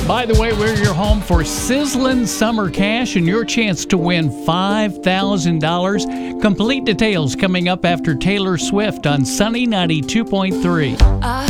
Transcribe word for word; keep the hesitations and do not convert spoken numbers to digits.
By the way, we're your home for sizzling summer cash and your chance to win five thousand dollars. Complete details coming up after Taylor Swift on Sunny ninety-two point three. I